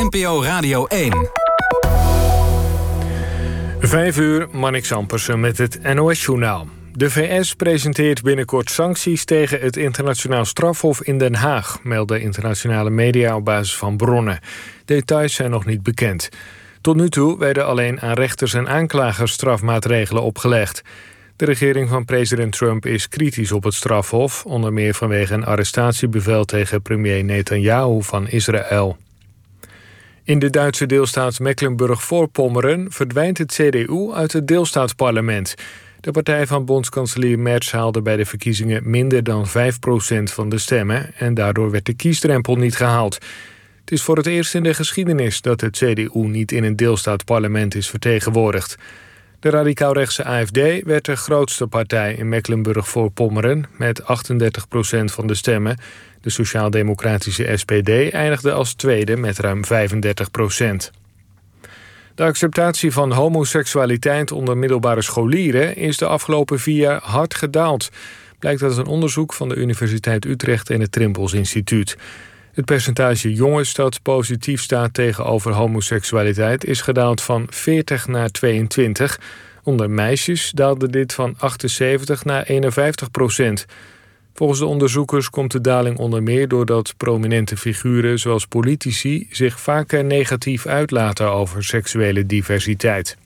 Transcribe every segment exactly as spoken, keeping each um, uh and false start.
N P O Radio één. Vijf uur, Marnix Ampersen met het N O S-journaal. De V S presenteert binnenkort sancties tegen het internationaal strafhof in Den Haag, melden internationale media op basis van bronnen. Details zijn nog niet bekend. Tot nu toe werden alleen aan rechters en aanklagers strafmaatregelen opgelegd. De regering van president Trump is kritisch op het strafhof, onder meer vanwege een arrestatiebevel tegen premier Netanyahu van Israël. In de Duitse deelstaat Mecklenburg-Vorpommern verdwijnt het C D U uit het deelstaatsparlement. De partij van bondskanselier Merz haalde bij de verkiezingen minder dan vijf procent van de stemmen en daardoor werd de kiesdrempel niet gehaald. Het is voor het eerst in de geschiedenis dat het C D U niet in een deelstaatsparlement is vertegenwoordigd. De radicaal-rechtse A F D werd de grootste partij in Mecklenburg-Vorpommern met achtendertig procent van de stemmen. De sociaal-democratische S P D eindigde als tweede met ruim vijfendertig procent. De acceptatie van homoseksualiteit onder middelbare scholieren is de afgelopen vier jaar hard gedaald. Blijkt uit een onderzoek van de Universiteit Utrecht en het Trimbos Instituut. Het percentage jongens dat positief staat tegenover homoseksualiteit is gedaald van veertig naar tweeëntwintig. Onder meisjes daalde dit van achtenzeventig naar eenenvijftig procent. Volgens de onderzoekers komt de daling onder meer doordat prominente figuren zoals politici zich vaker negatief uitlaten over seksuele diversiteit.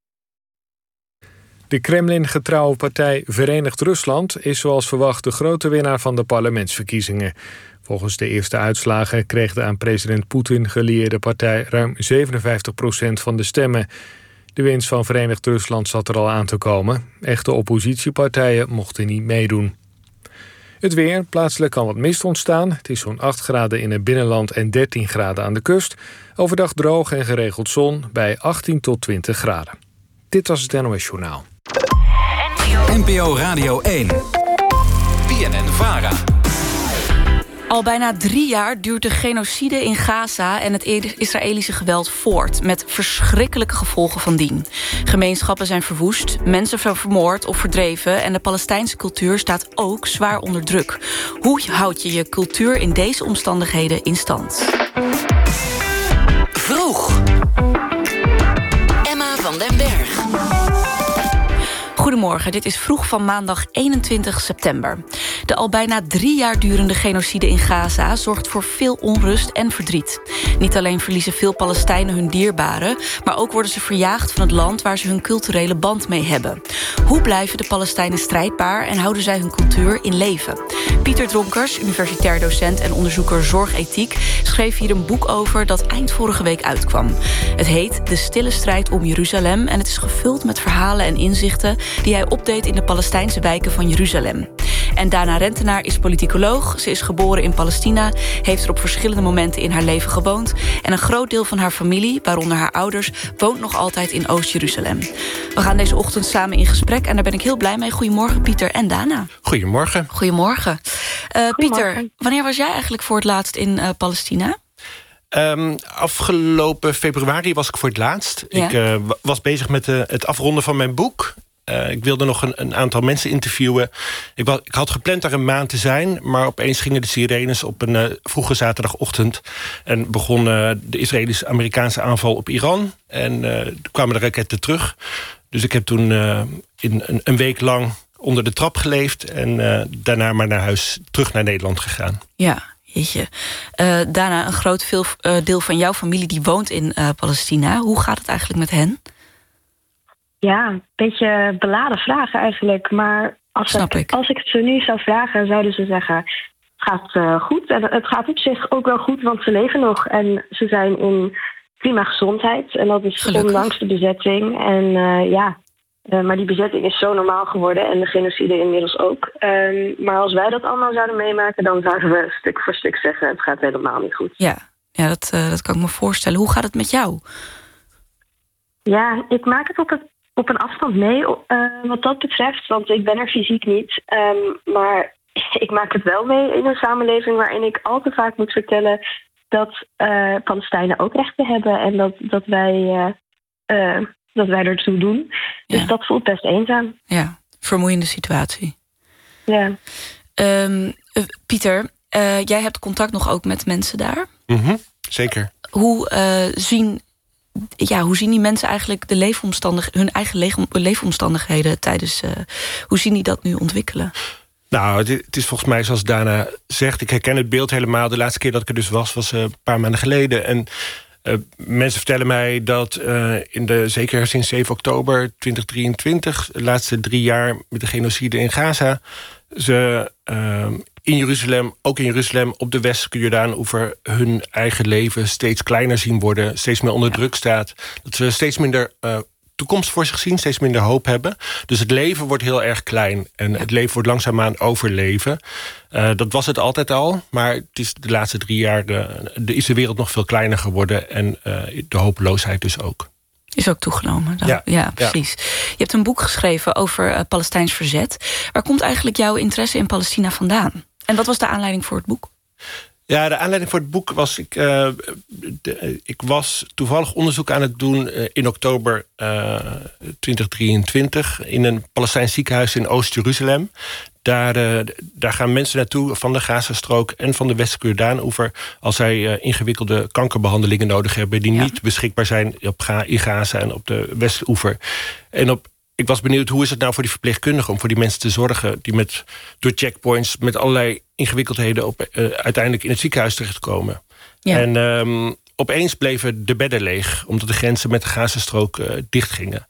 De Kremlin-getrouwe partij Verenigd Rusland is zoals verwacht de grote winnaar van de parlementsverkiezingen. Volgens de eerste uitslagen kreeg de aan president Poetin gelieerde partij ruim zevenenvijftig procent van de stemmen. De winst van Verenigd Rusland zat er al aan te komen. Echte oppositiepartijen mochten niet meedoen. Het weer, plaatselijk kan wat mist ontstaan. Het is zo'n acht graden in het binnenland en dertien graden aan de kust. Overdag droog en geregeld zon bij achttien tot twintig graden. Dit was het N O S-journaal. N P O Radio één. B N N-Vara. Al bijna drie jaar duurt de genocide in Gaza en het Israëlische geweld voort, met verschrikkelijke gevolgen van dien. Gemeenschappen zijn verwoest, mensen zijn vermoord of verdreven en de Palestijnse cultuur staat ook zwaar onder druk. Hoe houd je je cultuur in deze omstandigheden in stand? Vroeg. Emma van den Berg. Goedemorgen, dit is Vroeg van maandag eenentwintig september. De al bijna drie jaar durende genocide in Gaza zorgt voor veel onrust en verdriet. Niet alleen verliezen veel Palestijnen hun dierbaren, maar ook worden ze verjaagd van het land waar ze hun culturele band mee hebben. Hoe blijven de Palestijnen strijdbaar en houden zij hun cultuur in leven? Pieter Dronkers, universitair docent en onderzoeker zorgethiek, schreef hier een boek over dat eind vorige week uitkwam. Het heet De Stille Strijd om Jeruzalem en het is gevuld met verhalen en inzichten die hij opdeed in de Palestijnse wijken van Jeruzalem. En Dana Rentenaar is politicoloog. Ze is geboren in Palestina, heeft er op verschillende momenten in haar leven gewoond en een groot deel van haar familie, waaronder haar ouders, woont nog altijd in Oost-Jeruzalem. We gaan deze ochtend samen in gesprek en daar ben ik heel blij mee. Goedemorgen Pieter en Dana. Goedemorgen. Goedemorgen. Uh, Pieter, wanneer was jij eigenlijk voor het laatst in uh, Palestina? Um, afgelopen februari was ik voor het laatst. Ja. Ik uh, was bezig met uh, het afronden van mijn boek. Uh, ik wilde nog een, een aantal mensen interviewen. Ik, was, ik had gepland daar een maand te zijn, maar opeens gingen de sirenes op een uh, vroege zaterdagochtend en begon uh, de Israëlisch-Amerikaanse aanval op Iran. En uh, toen kwamen de raketten terug. Dus ik heb toen uh, in een, een week lang onder de trap geleefd en uh, daarna maar naar huis terug naar Nederland gegaan. Ja. Jeetje. Uh, Dana, een groot veel, uh, deel van jouw familie die woont in uh, Palestina. Hoe gaat het eigenlijk met hen? Ja, een beetje beladen vragen eigenlijk. Maar als, Snap het, ik. als ik het ze nu zou vragen, zouden ze zeggen, het gaat uh, goed. En het gaat op zich ook wel goed, want ze leven nog. En ze zijn in prima gezondheid. En dat is Gelukkig. Ondanks de bezetting. En uh, ja, uh, maar die bezetting is zo normaal geworden. En de genocide inmiddels ook. Um, maar als wij dat allemaal zouden meemaken, dan zouden we stuk voor stuk zeggen, het gaat helemaal niet goed. Ja, ja dat, uh, dat kan ik me voorstellen. Hoe gaat het met jou? Ja, ik maak het op, het, op een afstand mee uh, wat dat betreft. Want ik ben er fysiek niet. Um, maar ik maak het wel mee in een samenleving waarin ik al te vaak moet vertellen dat uh, Palestijnen ook rechten hebben. En dat, dat, wij, uh, uh, dat wij ertoe doen. Dus Ja. dat voelt best eenzaam. Ja, vermoeiende situatie. Ja. Um, uh, Pieter, uh, jij hebt contact nog ook met mensen daar. Mm-hmm, zeker. hoe, uh, zien, ja, hoe zien die mensen eigenlijk de leefomstandig, hun eigen le- leefomstandigheden tijdens... Uh, hoe zien die dat nu ontwikkelen? Nou, het, het is volgens mij zoals Dana zegt. Ik herken het beeld helemaal. De laatste keer dat ik er dus was, was uh, een paar maanden geleden. En uh, mensen vertellen mij dat uh, in de, zeker sinds zeven oktober tweeduizend drieëntwintig... de laatste drie jaar met de genocide in Gaza... ze uh, in Jeruzalem, ook in Jeruzalem, op de westelijke Jordaanoever... hun eigen leven steeds kleiner zien worden, steeds meer onder druk staat. Dat ze steeds minder uh, toekomst voor zich zien, steeds minder hoop hebben. Dus het leven wordt heel erg klein. En het leven wordt langzaamaan overleven. Uh, dat was het altijd al, maar het is de laatste drie jaar... Uh, de, is de wereld nog veel kleiner geworden en uh, de hopeloosheid dus ook. Is ook toegenomen. Dan. Ja, ja, precies. Ja. Je hebt een boek geschreven over uh, Palestijns verzet. Waar komt eigenlijk jouw interesse in Palestina vandaan? En wat was de aanleiding voor het boek? Ja, de aanleiding voor het boek was... Ik, uh, de, ik was toevallig onderzoek aan het doen uh, in oktober uh, tweeduizend drieëntwintig... in een Palestijns ziekenhuis in Oost-Jeruzalem. Daar, uh, daar gaan mensen naartoe van de Gazastrook en van de westelijke Jordaanoever... als zij uh, ingewikkelde kankerbehandelingen nodig hebben... die ja. niet beschikbaar zijn op Ga- in Gaza en op de Westoever. En op, ik was benieuwd, hoe is het nou voor die verpleegkundigen... om voor die mensen te zorgen die met, door checkpoints... met allerlei ingewikkeldheden op, uh, uiteindelijk in het ziekenhuis terechtkomen. Ja. En um, opeens bleven de bedden leeg... omdat de grenzen met de Gazastrook uh, dichtgingen.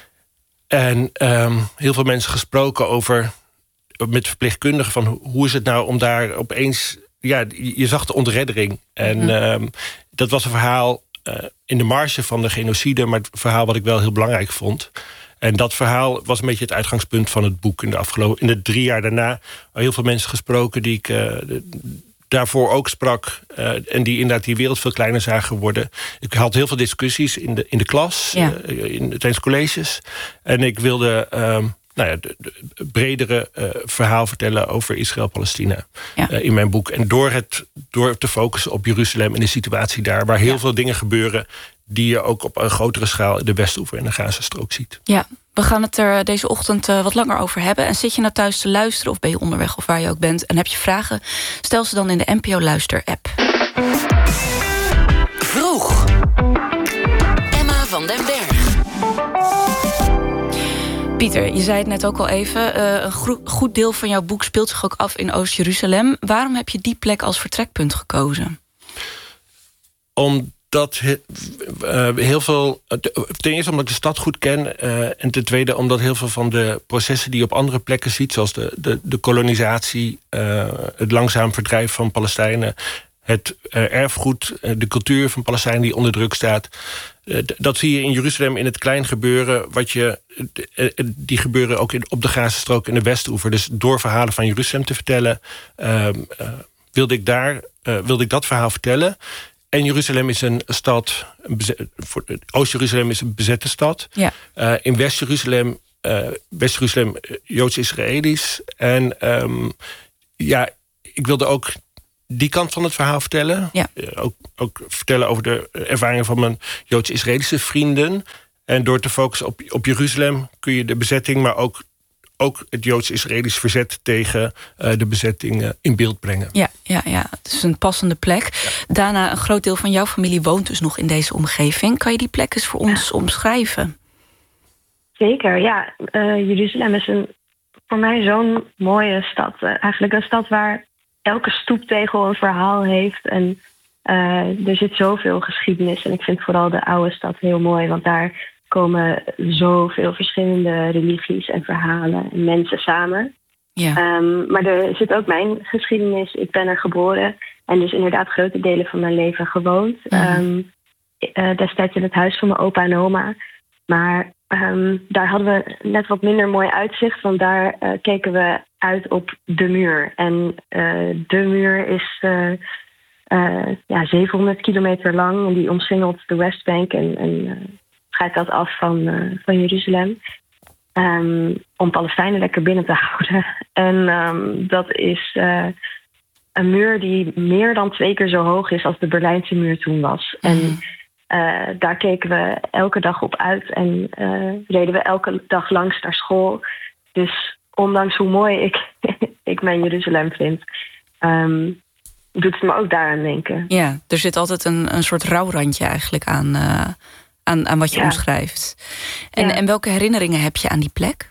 En um, heel veel mensen gesproken over... met verpleegkundigen van hoe is het nou om daar opeens... ja, je zag de ontreddering. En mm-hmm. um, dat was een verhaal uh, in de marge van de genocide... maar het verhaal wat ik wel heel belangrijk vond. En dat verhaal was een beetje het uitgangspunt van het boek. In de afgelopen, in de drie jaar daarna heel veel mensen gesproken... die ik uh, daarvoor ook sprak... Uh, en die inderdaad die wereld veel kleiner zagen worden. Ik had heel veel discussies in de, in de klas, ja. uh, in, tijdens colleges. En ik wilde... Um, Nou ja, de, de bredere uh, verhaal vertellen over Israël-Palestina ja. uh, in mijn boek. En door, het, door te focussen op Jeruzalem en de situatie daar... waar heel ja. veel dingen gebeuren die je ook op een grotere schaal... in de Westoever en de Gazastrook ziet. Ja, we gaan het er deze ochtend uh, wat langer over hebben. En zit je nou thuis te luisteren of ben je onderweg of waar je ook bent... en heb je vragen, stel ze dan in de N P O Luister-app. Vroeg. Emma van den Berg. Pieter, je zei het net ook al even. Uh, een gro- goed deel van jouw boek speelt zich ook af in Oost-Jeruzalem. Waarom heb je die plek als vertrekpunt gekozen? Omdat he, uh, heel veel... Ten eerste omdat ik de stad goed ken. Uh, en ten tweede omdat heel veel van de processen die je op andere plekken ziet... zoals de, de, de kolonisatie, uh, het langzaam verdrijf van Palestijnen... het uh, erfgoed, uh, de cultuur van Palestijnen die onder druk staat... Uh, dat zie je in Jeruzalem in het klein gebeuren. Wat je, uh, die gebeuren ook in, op de Gazastrook en de Westoever. Dus door verhalen van Jeruzalem te vertellen... Uh, uh, wilde ik daar uh, wilde ik dat verhaal vertellen. En Jeruzalem is een stad... Een bezet, voor, Oost-Jeruzalem is een bezette stad. Ja. Uh, in West-Jeruzalem... Uh, West-Jeruzalem uh, Joods-Israëli's. En um, ja, ik wilde ook... die kant van het verhaal vertellen. Ja. Uh, ook, ook vertellen over de ervaringen van mijn Joods-Israëlische vrienden. En door te focussen op, op Jeruzalem kun je de bezetting... maar ook, ook het Joods-Israëlisch verzet tegen uh, de bezetting uh, in beeld brengen. Ja, ja, ja, het is een passende plek. Ja. Daarna, een groot deel van jouw familie woont dus nog in deze omgeving. Kan je die plek eens voor ons ja. omschrijven? Zeker, ja. Uh, Jeruzalem is een, voor mij zo'n mooie stad. Uh, eigenlijk een stad waar... elke stoeptegel een verhaal heeft. En uh, er zit zoveel geschiedenis. En ik vind vooral de oude stad heel mooi. Want daar komen zoveel verschillende religies en verhalen en mensen samen. Ja. Um, maar er zit ook mijn geschiedenis. Ik ben er geboren. En dus inderdaad grote delen van mijn leven gewoond. Mm. Um, uh, destijds in het huis van mijn opa en oma. Maar um, daar hadden we net wat minder mooi uitzicht. Want daar uh, keken we uit op de muur. En uh, de muur is uh, uh, ja, zevenhonderd kilometer lang. En die omsingelt de Westbank en, en uh, scheidt dat af van, uh, van Jeruzalem. Um, om Palestijnen lekker binnen te houden. En um, dat is uh, een muur die meer dan twee keer zo hoog is als de Berlijnse muur toen was. Mm. En uh, daar keken we elke dag op uit en uh, reden we elke dag langs naar school. Dus ondanks hoe mooi ik, ik mijn Jeruzalem vind, um, doet het me ook daaraan denken. Ja, er zit altijd een, een soort rouwrandje eigenlijk aan, uh, aan, aan wat je ja. omschrijft. En, ja. en welke herinneringen heb je aan die plek?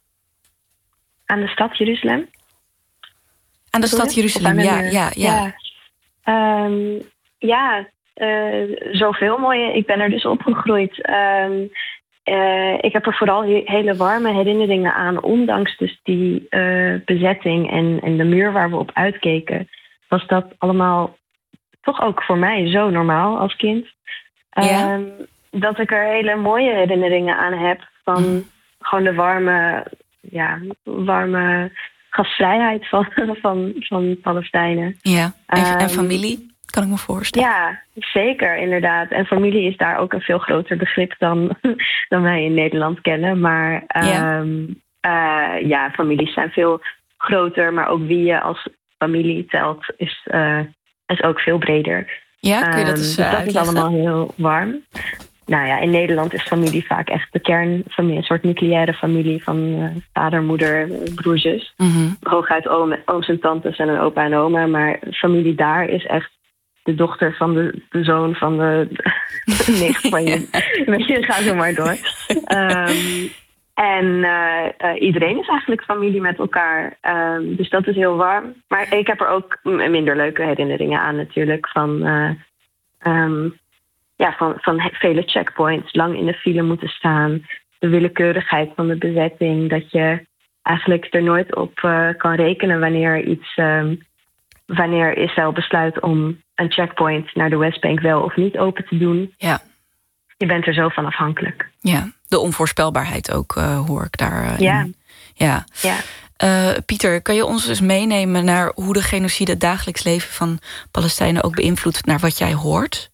Aan de stad Jeruzalem? Aan de stad Jeruzalem, ja, ja, ja. Ja, um, ja uh, zoveel mooie. Ik ben er dus opgegroeid. Um, uh, ik heb er vooral he- hele warme herinneringen aan. Ondanks dus die uh, bezetting en, en de muur waar we op uitkeken, was dat allemaal toch ook voor mij zo normaal als kind. Ja. Um, dat ik er hele mooie herinneringen aan heb. Van mm. gewoon de warme, ja, warme gastvrijheid van, van, van Palestijnen. Ja, en, um, en familie, kan ik me voorstellen. Ja, zeker, inderdaad. En familie is daar ook een veel groter begrip dan, dan wij in Nederland kennen. Maar ja. Um, uh, ja, families zijn veel groter. Maar ook wie je als familie telt is, uh, is ook veel breder. Ja, kun je dat eens uh, um, dus dat uitleggen? is allemaal heel warm. Nou ja, in Nederland is familie vaak echt de kernfamilie. Een soort nucleaire familie van uh, vader, moeder, broer, zus. Mm-hmm. Hooguit oom, ooms en tantes en een opa en oma. Maar familie daar is echt de dochter van de, de zoon van de, de nicht van je. Weet je, ga zo maar door. Um, en uh, uh, iedereen is eigenlijk familie met elkaar. Um, dus dat is heel warm. Maar ik heb er ook minder leuke herinneringen aan natuurlijk. Van... Uh, um, Ja, van, van vele checkpoints, lang in de file moeten staan. De willekeurigheid van de bezetting. Dat je eigenlijk er nooit op uh, kan rekenen wanneer iets, um, wanneer Israël besluit om een checkpoint naar de Westbank wel of niet open te doen. Ja. Je bent er zo van afhankelijk. Ja, de onvoorspelbaarheid ook uh, hoor ik daar uh, ja. in. Ja. ja. Uh, Pieter, kan je ons eens meenemen naar hoe de genocide het dagelijks leven van Palestijnen ook beïnvloedt naar wat jij hoort?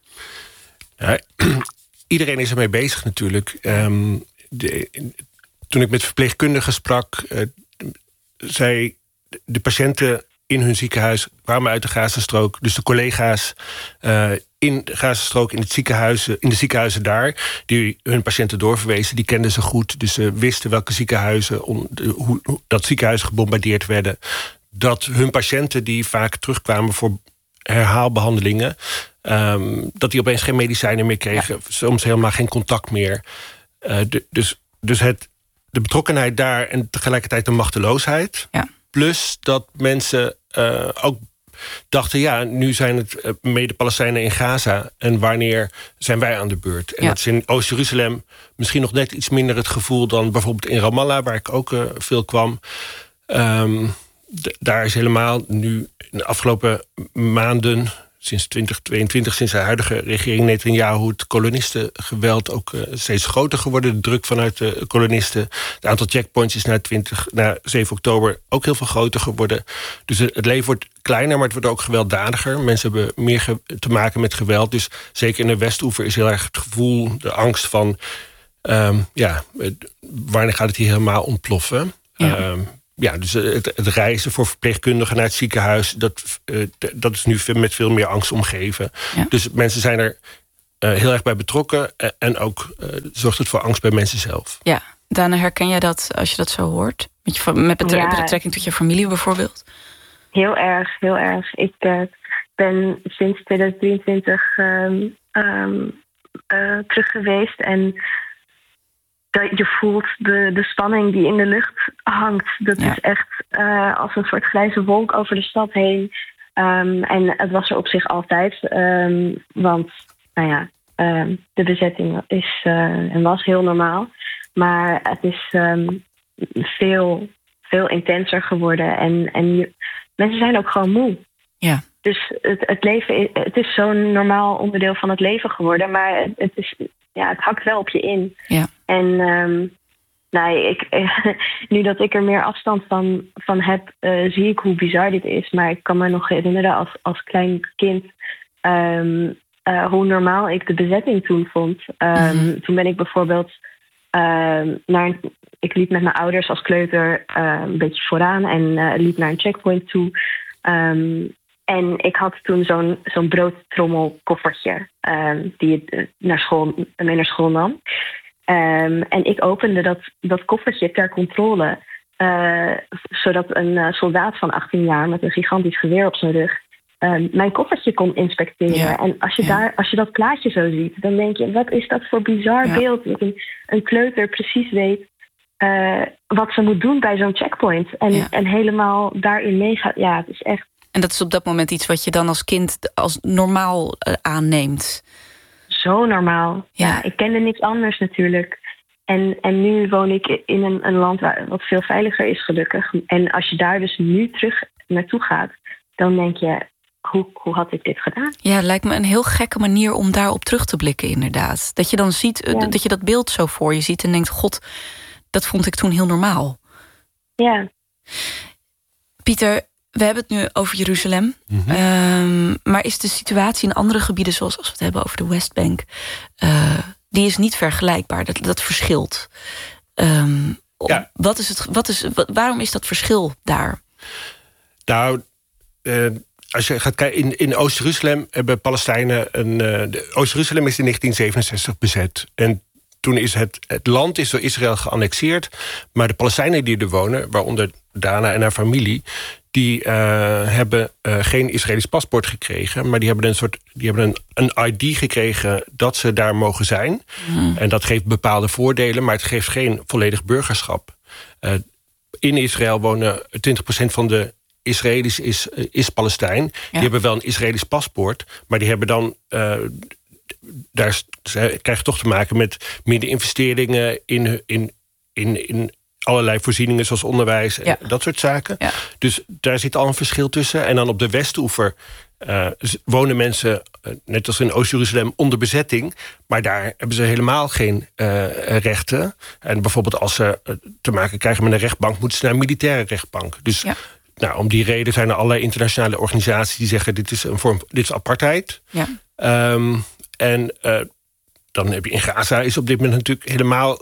Ja, iedereen is ermee bezig natuurlijk. Um, de, toen ik met verpleegkundigen sprak, uh, zei de patiënten in hun ziekenhuis kwamen uit de Gazastrook. Dus de collega's uh, in de Gazastrook, in, het ziekenhuis, in de ziekenhuizen daar, die hun patiënten doorverwezen, die kenden ze goed. Dus ze wisten welke ziekenhuizen, on, de, hoe, hoe dat ziekenhuizen gebombardeerd werden. Dat hun patiënten die vaak terugkwamen voor herhaalbehandelingen, Um, dat die opeens geen medicijnen meer kregen. Ja. Soms helemaal geen contact meer. Uh, de, dus dus het, de betrokkenheid daar en tegelijkertijd de machteloosheid. Ja. Plus dat mensen uh, ook dachten, ja, nu zijn het uh, mede-Palestijnen in Gaza. En wanneer zijn wij aan de beurt? En ja. dat is in Oost-Jeruzalem misschien nog net iets minder het gevoel dan bijvoorbeeld in Ramallah, waar ik ook uh, veel kwam. Um, d- daar is helemaal nu in de afgelopen maanden, sinds twintig tweeëntwintig, sinds de huidige regering Netanyahu, het kolonistengeweld ook uh, steeds groter geworden. De druk vanuit de kolonisten. Het aantal checkpoints is na, twintig, na zeven oktober ook heel veel groter geworden. Dus het leven wordt kleiner, maar het wordt ook gewelddadiger. Mensen hebben meer ge- te maken met geweld. Dus zeker in de Westoever is heel erg het gevoel, de angst van Um, ja, wanneer gaat het hier helemaal ontploffen? Ja. Um, Ja, dus het, het reizen voor verpleegkundigen naar het ziekenhuis, dat, uh, dat is nu met veel meer angst omgeven. Ja. Dus mensen zijn er uh, heel erg bij betrokken. Uh, en ook uh, zorgt het voor angst bij mensen zelf. Ja, Dana, herken jij dat als je dat zo hoort? Met, je, met betre- ja. betrekking tot je familie bijvoorbeeld? Heel erg, heel erg. Ik uh, ben sinds tweeduizend drieëntwintig um, um, uh, terug geweest en je voelt de, de spanning die in de lucht hangt. Dat ja. is echt uh, als een soort grijze wolk over de stad heen. Um, en het was er op zich altijd. Um, want, nou ja, um, de bezetting is uh, en was heel normaal. Maar het is um, veel, veel intenser geworden. En, en je, mensen zijn ook gewoon moe. Ja. Dus het, het leven, het is zo'n normaal onderdeel van het leven geworden. Maar het, het is... Ja, het hakt wel op je in. Ja. En um, nou, ik, nu dat ik er meer afstand van, van heb, uh, zie ik hoe bizar dit is. Maar ik kan me nog herinneren als, als klein kind um, uh, hoe normaal ik de bezetting toen vond. Um, mm-hmm. Toen ben ik bijvoorbeeld um, naar... Ik liep met mijn ouders als kleuter uh, een beetje vooraan en uh, liep naar een checkpoint toe. Um, En ik had toen zo'n, zo'n broodtrommelkoffertje um, die ik naar school, mee naar school nam. Um, en ik opende dat, dat koffertje ter controle. Uh, zodat een uh, soldaat van achttien jaar met een gigantisch geweer op zijn rug um, mijn koffertje kon inspecteren. Ja. En als je, Ja. daar, als je dat plaatje zo ziet, dan denk je, wat is dat voor bizar Ja. beeld? Dat een, een kleuter precies weet uh, wat ze moet doen bij zo'n checkpoint. En, Ja. en helemaal daarin meegaat. Ja, het is echt... En dat is op dat moment iets wat je dan als kind als normaal uh, aanneemt. Zo normaal. Ja. Ja, ik kende niks anders natuurlijk. En, en nu woon ik in een, een land waar, wat veel veiliger is, gelukkig. En als je daar dus nu terug naartoe gaat, dan denk je, hoe, hoe had ik dit gedaan? Ja, het lijkt me een heel gekke manier om daarop terug te blikken, inderdaad. Dat je dan ziet, Ja. dat je dat beeld zo voor je ziet en denkt, god, dat vond ik toen heel normaal. Ja. Pieter, we hebben het nu over Jeruzalem. Mm-hmm. Um, maar is de situatie in andere gebieden, zoals als we het hebben over de Westbank, uh, die is niet vergelijkbaar. Dat, dat verschilt. Um, Ja. wat is het, wat is, wat, waarom is dat verschil daar? Nou, uh, als je gaat kijken, in, in Oost-Jeruzalem hebben Palestijnen een. Uh, de Oost-Jeruzalem is in negentien zevenenzestig bezet. En toen is het, het land is door Israël geannexeerd. Maar de Palestijnen die er wonen, waaronder Dana en haar familie, die uh, hebben uh, geen Israëlisch paspoort gekregen, maar die hebben een soort, die hebben een, een I D gekregen dat ze daar mogen zijn. Mm. En dat geeft bepaalde voordelen, maar het geeft geen volledig burgerschap. Uh, in Israël wonen twintig procent van de Israëli's is, uh, is Palestijn. Ja. Die hebben wel een Israëlisch paspoort, maar die hebben dan uh, daar krijg je toch te maken met minder investeringen in, in, in, in allerlei voorzieningen zoals onderwijs en ja. dat soort zaken. Ja. Dus daar zit al een verschil tussen. En dan op de Westoever uh, wonen mensen, uh, net als in Oost-Jeruzalem, onder bezetting. Maar daar hebben ze helemaal geen uh, rechten. En bijvoorbeeld als ze uh, te maken krijgen met een rechtbank, moeten ze naar een militaire rechtbank. Dus ja. nou, om die reden zijn er allerlei internationale organisaties die zeggen, dit is een vorm, dit is apartheid. Ja. Um, en uh, dan heb je in Gaza is op dit moment natuurlijk helemaal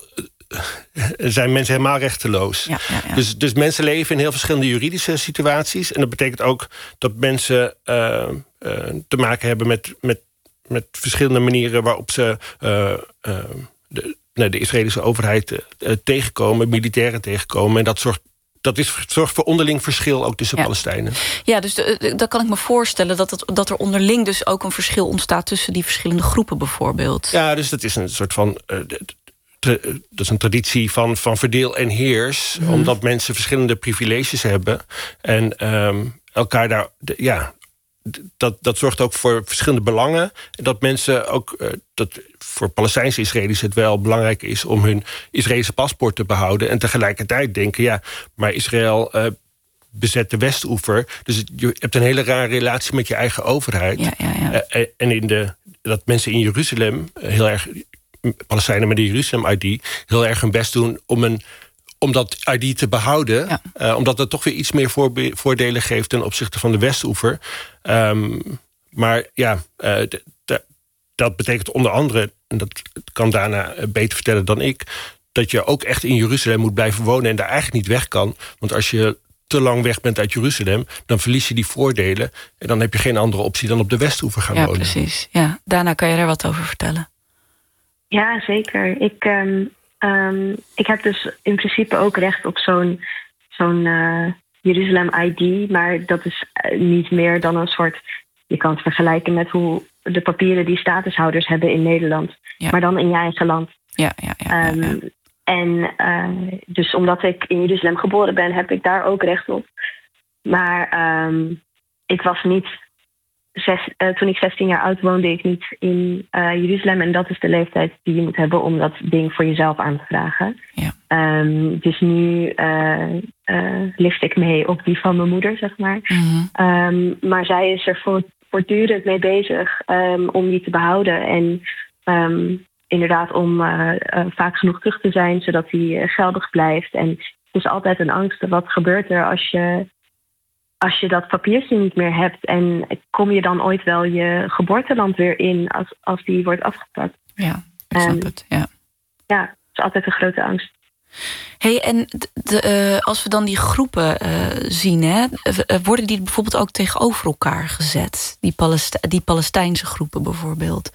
zijn mensen helemaal rechteloos. Ja, ja, ja. Dus, dus mensen leven in heel verschillende juridische situaties. En dat betekent ook dat mensen uh, uh, te maken hebben met, met, met verschillende manieren waarop ze uh, uh, de, nou, de Israëlische overheid uh, tegenkomen, militairen tegenkomen. En dat zorgt. Dat is, zorgt voor onderling verschil ook tussen ja. Palestijnen. Ja, dus de, dan kan ik me voorstellen dat, het, dat er onderling dus ook een verschil ontstaat tussen die verschillende groepen bijvoorbeeld. Ja, dus dat is een soort van. Uh, dat is een traditie van, van verdeel en heers. Mm. Omdat mensen verschillende privileges hebben. En um, elkaar daar. Ja, dat, dat zorgt ook voor verschillende belangen. Dat mensen ook. Uh, dat voor Palestijnse Israëli's het wel belangrijk is om hun Israëlische paspoort te behouden. En tegelijkertijd denken, ja, maar Israël uh, bezet de Westoever. Dus je hebt een hele rare relatie met je eigen overheid. Ja, ja, ja. Uh, en in de, dat mensen in Jeruzalem heel erg. Palestijnen met de Jeruzalem I D heel erg hun best doen om, een, om dat I D te behouden. Ja. Uh, omdat het toch weer iets meer voorbe- voordelen geeft ten opzichte van de Westoever. Um, maar ja, uh, d- d- dat betekent onder andere, en dat kan Dana beter vertellen dan ik, dat je ook echt in Jeruzalem moet blijven wonen en daar eigenlijk niet weg kan. Want als je te lang weg bent uit Jeruzalem, dan verlies je die voordelen. En dan heb je geen andere optie dan op de Westoever gaan ja, wonen. Precies. Ja, Dana, kan je daar wat over vertellen? Ja, zeker. Ik, um, um, ik heb dus in principe ook recht op zo'n, zo'n uh, Jeruzalem I D. Maar dat is uh, niet meer dan een soort. Je kan het vergelijken met hoe de papieren die statushouders hebben in Nederland. Ja. Maar dan in je eigen land. Ja, ja, ja, ja, ja. Um, en uh, dus omdat ik in Jeruzalem geboren ben, heb ik daar ook recht op. Maar um, ik was niet. Zes, uh, toen ik zestien jaar oud woonde ik niet in uh, Jeruzalem. En dat is de leeftijd die je moet hebben om dat ding voor jezelf aan te vragen. Ja. Um, dus nu uh, uh, lift ik mee op die van mijn moeder, zeg maar. Mm-hmm. Um, maar zij is er voort, voortdurend mee bezig um, om die te behouden. En um, inderdaad om uh, uh, vaak genoeg terug te zijn, zodat die uh, geldig blijft. En het is altijd een angst. Wat gebeurt er als je... Als je dat papiertje niet meer hebt en kom je dan ooit wel je geboorteland weer in als, als die wordt afgepakt? Ja, ik snap um, het. Ja. ja, het is altijd een grote angst. Hey, en de, de, uh, als we dan die groepen uh, zien, hè, worden die bijvoorbeeld ook tegenover elkaar gezet? Die, Palest- die Palestijnse groepen bijvoorbeeld?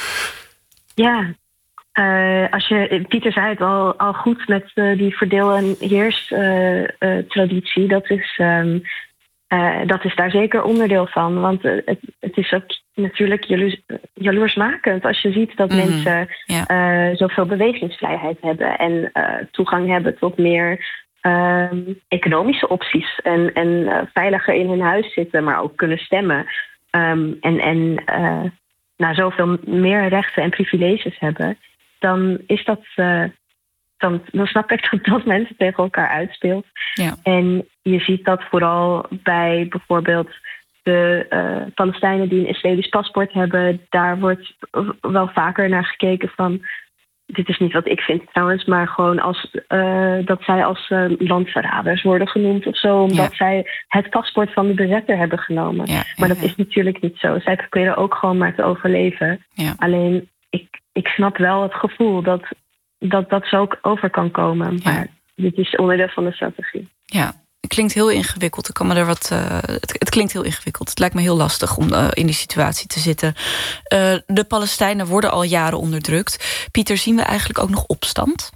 Ja, uh, als je, Pieter zei het al, al goed met uh, die verdeel- en heers uh, uh, traditie. Dat is... Um, uh, dat is daar zeker onderdeel van. Want uh, het, het is ook natuurlijk jaloers, jaloersmakend als je ziet dat mm-hmm. mensen ja. uh, zoveel bewegingsvrijheid hebben en uh, toegang hebben tot meer uh, economische opties en, en uh, veiliger in hun huis zitten, maar ook kunnen stemmen. Um, en en uh, nou, zoveel meer rechten en privileges hebben, dan is dat. Uh, Dan, dan snap ik dat dat mensen tegen elkaar uitspeelt. Ja. En je ziet dat vooral bij bijvoorbeeld de uh, Palestijnen die een Israëlisch paspoort hebben. Daar wordt wel vaker naar gekeken van, dit is niet wat ik vind trouwens, maar gewoon als uh, dat zij als uh, landverraders worden genoemd of zo, omdat ja. zij het paspoort van de bezetter hebben genomen. Ja, ja, maar dat ja. is natuurlijk niet zo. Zij proberen ook gewoon maar te overleven. Ja. Alleen, ik, ik snap wel het gevoel dat dat dat zo ook over kan komen. Maar ja. dit is onderdeel van de strategie. Ja, het klinkt heel ingewikkeld. Ik kan me er wat, uh, het, het klinkt heel ingewikkeld. Het lijkt me heel lastig om uh, in die situatie te zitten. Uh, de Palestijnen worden al jaren onderdrukt. Pieter, zien we eigenlijk ook nog opstand?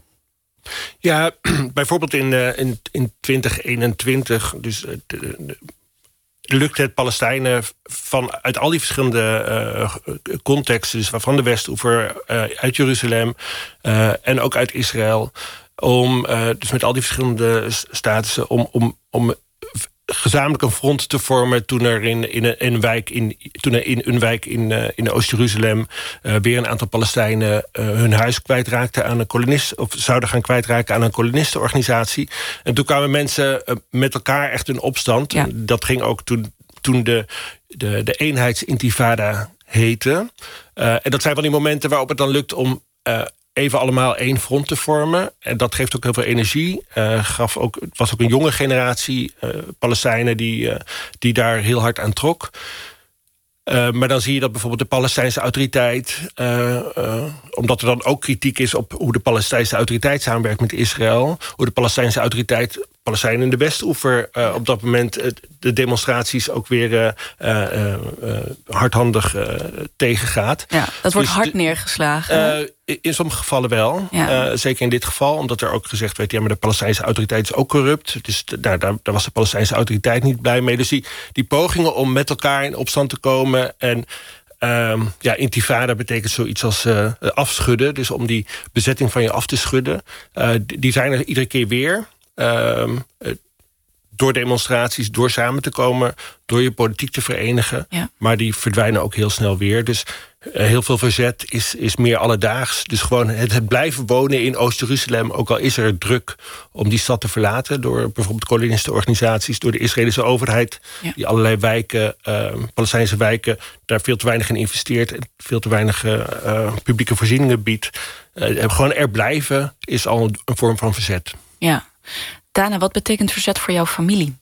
Ja, bijvoorbeeld in, uh, in, in twintig eenentwintig... dus uh, de, de, lukt het Palestijnen van uit al die verschillende uh, contexten, dus van de Westoever, uh, uit Jeruzalem uh, en ook uit Israël, om uh, dus met al die verschillende statussen om, om, om gezamenlijk een front te vormen toen er in, in, een, in een wijk in, toen er in een wijk in, uh, in Oost-Jeruzalem uh, weer een aantal Palestijnen uh, hun huis kwijtraakten aan een kolonist, of zouden gaan kwijtraken aan een kolonistenorganisatie. En toen kwamen mensen uh, met elkaar echt in opstand. Ja. Dat ging ook toen, toen de, de, de eenheidsintifada heette. Uh, en dat zijn van die momenten waarop het dan lukt om uh, even allemaal één front te vormen. En dat geeft ook heel veel energie. Uh, gaf ook, het was ook een jonge generatie uh, Palestijnen die, uh, die daar heel hard aan trok. Uh, maar dan zie je dat bijvoorbeeld de Palestijnse autoriteit, Uh, uh, omdat er dan ook kritiek is op hoe de Palestijnse autoriteit samenwerkt met Israël, hoe de Palestijnse autoriteit Palestijnen in de Westoever uh, op dat moment uh, de demonstraties ook weer uh, uh, uh, hardhandig uh, tegengaat. Ja, dat wordt dus hard de, neergeslagen. Uh, in sommige gevallen wel. Ja. Uh, zeker in dit geval, omdat er ook gezegd werd, ja, maar de Palestijnse autoriteit is ook corrupt. Dus daar, daar, daar was de Palestijnse autoriteit niet blij mee. Dus die, die pogingen om met elkaar in opstand te komen en Um, ja, intifada betekent zoiets als uh, afschudden. Dus om die bezetting van je af te schudden. Uh, die zijn er iedere keer weer. Uh, door demonstraties, door samen te komen, door je politiek te verenigen. Ja. Maar die verdwijnen ook heel snel weer. Dus uh, heel veel verzet is, is meer alledaags. Dus gewoon het, het blijven wonen in Oost-Jeruzalem, ook al is er druk om die stad te verlaten door bijvoorbeeld kolonistenorganisaties, door de Israëlische overheid, ja. die allerlei wijken, uh, Palestijnse wijken, daar veel te weinig in investeert en veel te weinig uh, uh, publieke voorzieningen biedt. Uh, gewoon er blijven is al een, een vorm van verzet. Ja. Dana, wat betekent verzet voor jouw familie?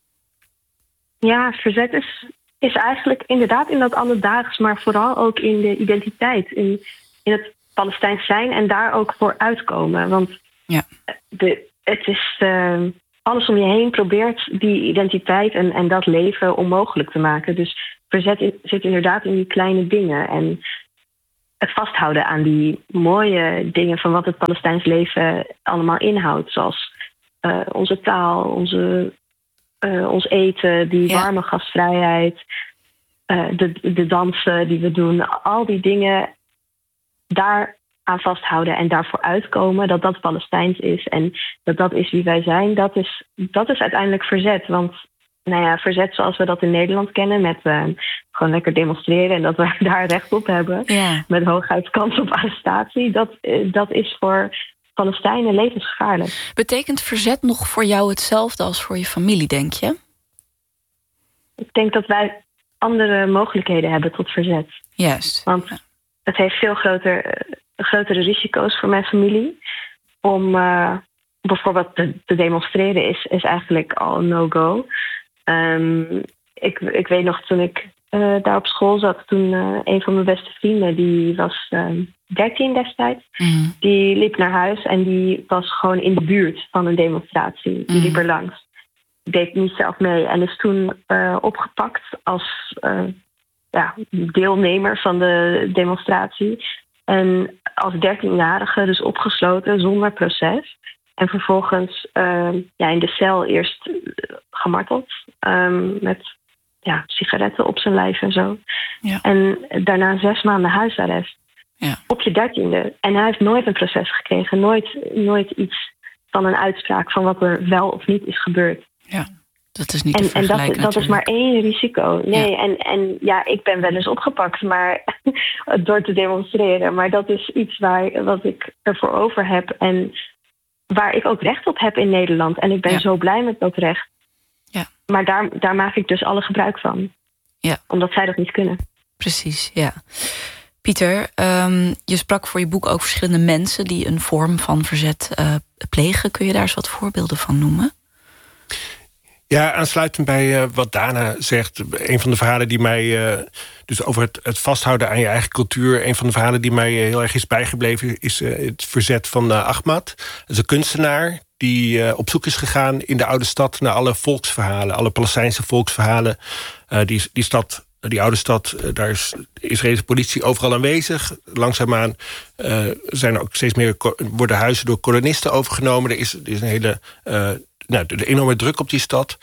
Ja, verzet is, is eigenlijk inderdaad in dat alledaags, maar vooral ook in de identiteit. In, in het Palestijns zijn en daar ook voor uitkomen. Want ja. de, het is uh, alles om je heen probeert die identiteit en, en dat leven onmogelijk te maken. Dus verzet in, zit inderdaad in die kleine dingen. En het vasthouden aan die mooie dingen van wat het Palestijns leven allemaal inhoudt. Zoals Uh, onze taal, onze, uh, ons eten, die ja. warme gastvrijheid, uh, de, de dansen die we doen. Al die dingen daar aan vasthouden en daarvoor uitkomen dat dat Palestijns is en dat dat is wie wij zijn. Dat is, dat is uiteindelijk verzet. Want nou ja, verzet zoals we dat in Nederland kennen, met uh, gewoon lekker demonstreren en dat we daar recht op hebben, ja. met hooguit kans op arrestatie, dat, uh, dat is voor Palestijnen levensgevaarlijk. Betekent verzet nog voor jou hetzelfde als voor je familie, denk je? Ik denk dat wij andere mogelijkheden hebben tot verzet. Juist. Want het heeft veel groter, grotere risico's voor mijn familie. Om uh, bijvoorbeeld te, te demonstreren is, is eigenlijk al een no-go. Um, ik, ik weet nog, toen ik uh, daar op school zat, toen uh, een van mijn beste vrienden, die was uh, dertien destijds, mm. die liep naar huis en die was gewoon in de buurt van een demonstratie. Die mm. liep er langs. Deed niet zelf mee en is toen uh, opgepakt als uh, ja, deelnemer van de demonstratie. En als dertienjarige dus opgesloten zonder proces. En vervolgens uh, ja, in de cel eerst gemarteld. Um, met ja, sigaretten op zijn lijf en zo. Ja. En daarna zes maanden huisarrest. Ja. Op je dertiende. En hij heeft nooit een proces gekregen. Nooit, nooit iets van een uitspraak van wat er wel of niet is gebeurd. Ja, dat is niet en, te vergelijken. En dat, dat is maar één risico. Nee, ja. En, en ja, ik ben wel eens opgepakt maar door te demonstreren. Maar dat is iets waar, wat ik ervoor over heb. En waar ik ook recht op heb in Nederland. En ik ben ja. zo blij met dat recht. Ja. Maar daar, daar maak ik dus alle gebruik van. Ja. Omdat zij dat niet kunnen. Precies, ja. Pieter, um, je sprak voor je boek ook verschillende mensen die een vorm van verzet uh, plegen. Kun je daar eens wat voorbeelden van noemen? Ja, aansluitend bij uh, wat Dana zegt. Een van de verhalen die mij... Uh, dus over het, het vasthouden aan je eigen cultuur. Een van de verhalen die mij uh, heel erg is bijgebleven is uh, het verzet van uh, Ahmad. Dat is een kunstenaar die uh, op zoek is gegaan in de oude stad naar alle volksverhalen. Alle Palestijnse volksverhalen. Uh, die, die stad... Die oude stad, daar is de Israëlische politie overal aanwezig. Langzaamaan uh, zijn er ook steeds meer worden huizen door kolonisten overgenomen. Er is, er is een hele uh, nou, de enorme druk op die stad.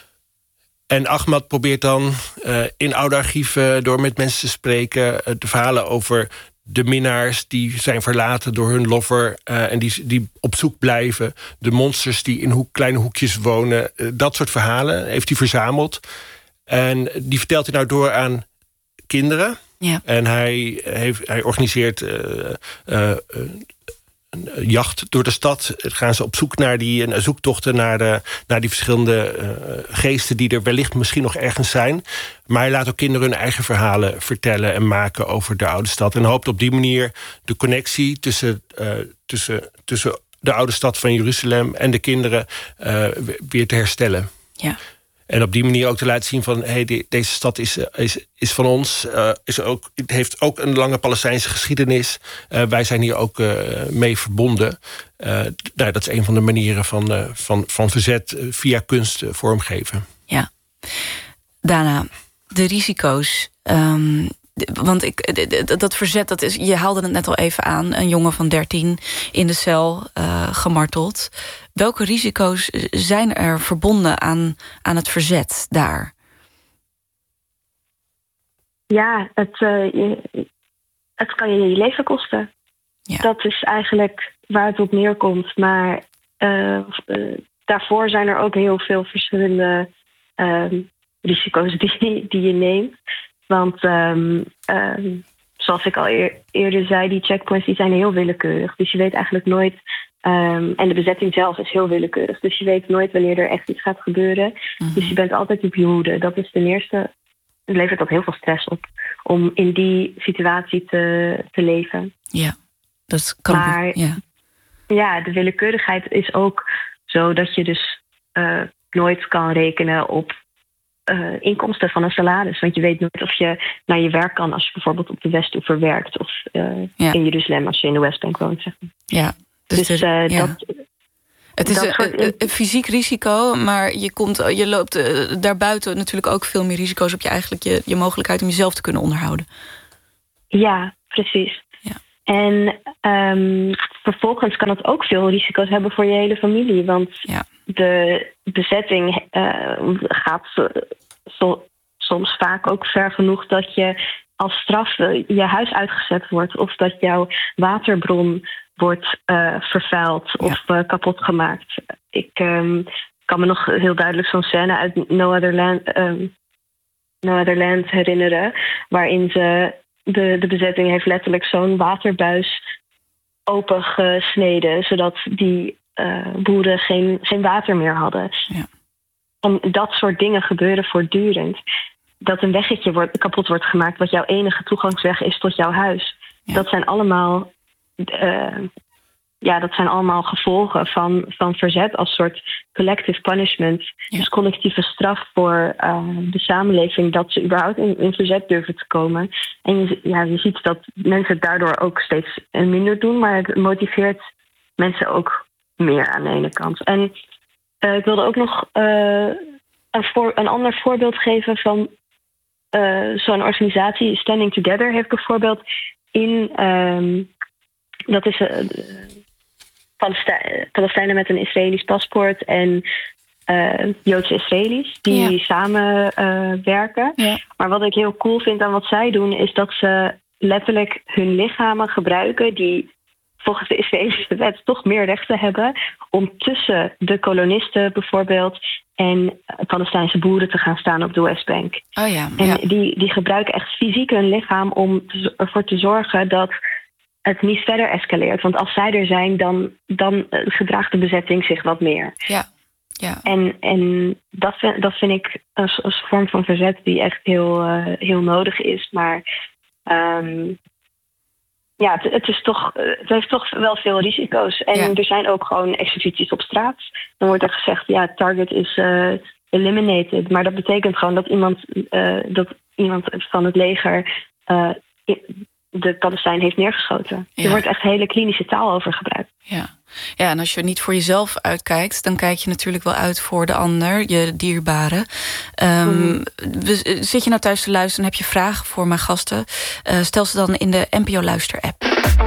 En Ahmad probeert dan uh, in oude archieven door met mensen te spreken, uh, de verhalen over de minnaars die zijn verlaten door hun lover uh, en die, die op zoek blijven. De monsters die in hoek, kleine hoekjes wonen. Uh, dat soort verhalen heeft hij verzameld. En die vertelt hij nou door aan kinderen. Ja. En hij, heeft, hij organiseert uh, uh, een jacht door de stad. Gaan ze op zoek naar die een zoektochten naar, de, naar die verschillende uh, geesten die er wellicht misschien nog ergens zijn. Maar hij laat ook kinderen hun eigen verhalen vertellen en maken over de oude stad. En hoopt op die manier de connectie tussen, uh, tussen, tussen de oude stad van Jeruzalem en de kinderen uh, weer te herstellen. Ja. En op die manier ook te laten zien van... hey, die, deze stad is, is, is van ons. Uh, is ook, het heeft ook een lange Palestijnse geschiedenis. Uh, wij zijn hier ook uh, mee verbonden. Uh, nou, dat is een van de manieren van, uh, van, van verzet uh, via kunst uh, vormgeven. Ja. Dana, de risico's... Um... Want ik, dat verzet, dat is, je haalde het net al even aan. Een jongen van dertien in de cel uh, gemarteld. Welke risico's zijn er verbonden aan, aan het verzet daar? Ja, het, uh, je, het kan je je leven kosten. Ja. Dat is eigenlijk waar het op neerkomt. Maar uh, uh, daarvoor zijn er ook heel veel verschillende uh, risico's die, die je neemt. Want um, um, zoals ik al eer, eerder zei, die checkpoints die zijn heel willekeurig. Dus je weet eigenlijk nooit... Um, en de bezetting zelf is heel willekeurig. Dus je weet nooit wanneer er echt iets gaat gebeuren. Mm-hmm. Dus je bent altijd op je hoede. Dat is ten eerste... Het levert dat heel veel stress op. Om in die situatie te, te leven. Ja, dat kan. Maar ja. ja, de willekeurigheid is ook zo dat je dus uh, nooit kan rekenen op... Uh, inkomsten van een salaris. Want je weet nooit of je naar je werk kan... als je bijvoorbeeld op de Westhoever werkt... of uh, ja. in Jeruzalem als je in de Westbank woont. Zeg maar. Ja, dus, dus uh, ja. dat... Het is dat een, soort... een, een fysiek risico, maar je, komt, je loopt uh, daarbuiten natuurlijk ook veel meer risico's... op je eigenlijk je, je mogelijkheid om jezelf te kunnen onderhouden. Ja, precies. Ja. En um, vervolgens kan het ook veel risico's hebben voor je hele familie. Want ja. de bezetting uh, gaat so, soms vaak ook ver genoeg... dat je als straf je huis uitgezet wordt... of dat jouw waterbron wordt uh, vervuild ja. of uh, kapot gemaakt. Ik um, kan me nog heel duidelijk zo'n scène uit No Other Land, um, No Other Land herinneren... waarin ze de, de bezetting heeft letterlijk zo'n waterbuis opengesneden... zodat die uh, boeren geen, geen water meer hadden. Ja. En dat soort dingen gebeuren voortdurend. Dat een weggetje wordt, kapot wordt gemaakt... wat jouw enige toegangsweg is tot jouw huis. Ja. Dat zijn allemaal... Uh, ja, dat zijn allemaal gevolgen van, van verzet als soort collective punishment. Ja. Dus collectieve straf voor uh, de samenleving... dat ze überhaupt in, in verzet durven te komen. En je, ja, je ziet dat mensen het daardoor ook steeds minder doen... maar het motiveert mensen ook meer aan de ene kant. En uh, ik wilde ook nog uh, een, voor, een ander voorbeeld geven van uh, zo'n organisatie. Standing Together heeft bijvoorbeeld in... Um, Dat is uh, Palestij- Palestijnen met een Israëlisch paspoort en uh, Joodse Israëli's die ja. samen uh, werken. Ja. Maar wat ik heel cool vind aan wat zij doen, is dat ze letterlijk hun lichamen gebruiken die volgens de Israëlische wet toch meer rechten hebben om tussen de kolonisten bijvoorbeeld en Palestijnse boeren te gaan staan op de Westbank. Oh ja, en ja. Die, die gebruiken echt fysiek hun lichaam om te, ervoor te zorgen dat het niet verder escaleert. Want als zij er zijn, dan, dan gedraagt de bezetting zich wat meer. Ja. Ja. En, en dat, vind, dat vind ik een, een vorm van verzet die echt heel, uh, heel nodig is. Maar um, ja, het, het, is toch, het heeft toch wel veel risico's. En ja. er zijn ook gewoon executies op straat. Dan wordt er gezegd, ja, target is uh, eliminated. Maar dat betekent gewoon dat iemand, uh, dat iemand van het leger uh, de Palestijn heeft neergeschoten. Ja. Er wordt echt hele klinische taal over gebruikt. Ja. Ja, en als je niet voor jezelf uitkijkt, dan kijk je natuurlijk wel uit voor de ander, je dierbare. Um, mm. Zit je nou thuis te luisteren en heb je vragen voor mijn gasten? Uh, stel ze dan in de N P O Luister-app.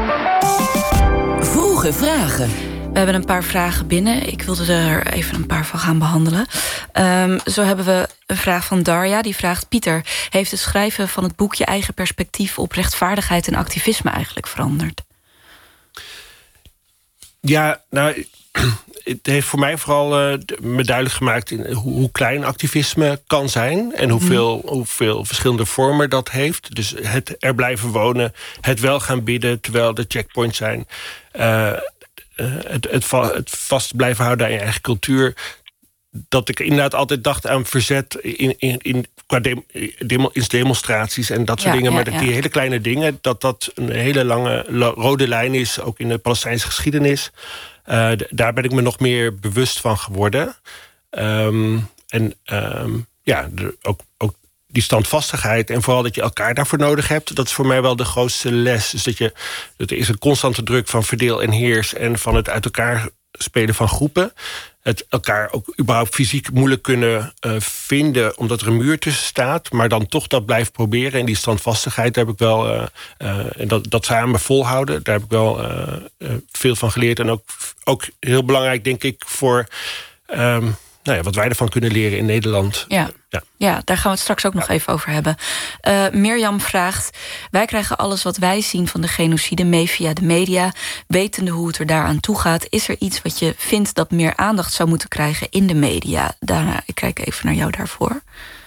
Vroege vragen. We hebben een paar vragen binnen. Ik wilde er even een paar van gaan behandelen. Um, zo hebben we een vraag van Darja. Die vraagt: Pieter, heeft het schrijven van het boek je eigen perspectief op rechtvaardigheid en activisme eigenlijk veranderd? Ja, nou, het heeft voor mij vooral uh, me duidelijk gemaakt in hoe, hoe klein activisme kan zijn en hoeveel, mm. hoeveel verschillende vormen dat heeft. Dus het er blijven wonen, het wel gaan bidden terwijl er checkpoints zijn, uh, uh, het, het, va- het vast blijven houden aan je eigen cultuur. Dat ik inderdaad altijd dacht aan verzet in, in, in, qua de, demo, in demonstraties en dat soort ja, dingen. Maar ja, dat die ja. hele kleine dingen, dat dat een hele lange rode lijn is, ook in de Palestijnse geschiedenis. Uh, d- daar ben ik me nog meer bewust van geworden. Um, en um, ja, de, ook, ook die standvastigheid en vooral dat je elkaar daarvoor nodig hebt, dat is voor mij wel de grootste les. Dus dat je, dat er is een constante druk van verdeel en heers en van het uit elkaar spelen van groepen. Het elkaar ook überhaupt fysiek moeilijk kunnen uh, vinden, omdat er een muur tussen staat, maar dan toch dat blijven proberen. En die standvastigheid, daar heb ik wel, uh, uh, en dat, dat samen volhouden, daar heb ik wel uh, uh, veel van geleerd. En ook, ook heel belangrijk, denk ik, voor um, nou ja, wat wij ervan kunnen leren in Nederland. Ja, ja. ja daar gaan we het straks ook nog even over hebben. Uh, Mirjam vraagt: wij krijgen alles wat wij zien van de genocide mee via de media, wetende hoe het er daaraan toe gaat. Is er iets wat je vindt dat meer aandacht zou moeten krijgen in de media? Daarna, ik kijk even naar jou daarvoor.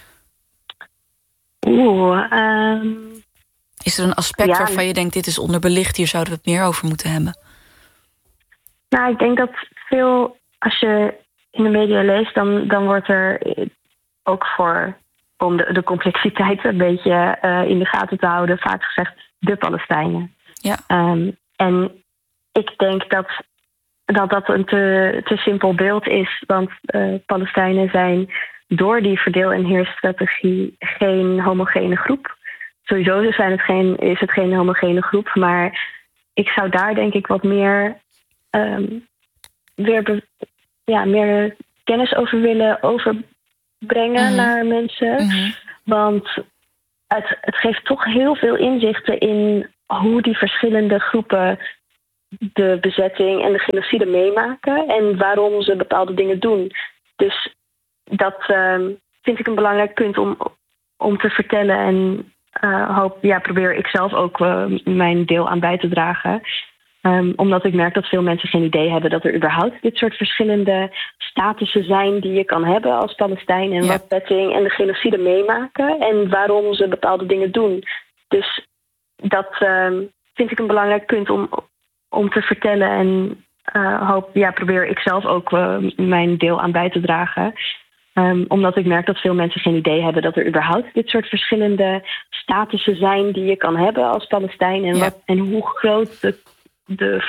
Oeh, um... Is er een aspect ja, waarvan je denkt, dit is onderbelicht, hier zouden we het meer over moeten hebben? Nou, ik denk dat veel, als je in de media leest, dan, dan wordt er ook voor, om de, de complexiteit een beetje uh, in de gaten te houden, vaak gezegd de Palestijnen. Ja. Um, en ik denk dat dat, dat een te, te simpel beeld is, want uh, Palestijnen zijn door die verdeel- en heersstrategie geen homogene groep. Sowieso zijn het geen, is het geen homogene groep, maar ik zou daar denk ik wat meer um, weer be, ja, meer kennis over willen overbrengen mm-hmm. naar mensen. Mm-hmm. Want het, het geeft toch heel veel inzichten in hoe die verschillende groepen de bezetting en de genocide meemaken en waarom ze bepaalde dingen doen. Dus dat um, vind ik een belangrijk punt om, om te vertellen en uh, hoop, ja, probeer ik zelf ook uh, mijn deel aan bij te dragen. Um, omdat ik merk dat veel mensen geen idee hebben dat er überhaupt dit soort verschillende statussen zijn die je kan hebben als Palestijn en ja. wat bezetting en de genocide meemaken en waarom ze bepaalde dingen doen. Dus dat um, vind ik een belangrijk punt om, om te vertellen en uh, hoop, ja, probeer ik zelf ook uh, mijn deel aan bij te dragen. Um, omdat ik merk dat veel mensen geen idee hebben dat er überhaupt dit soort verschillende statussen zijn die je kan hebben als Palestijn en, ja. wat, en hoe groot de de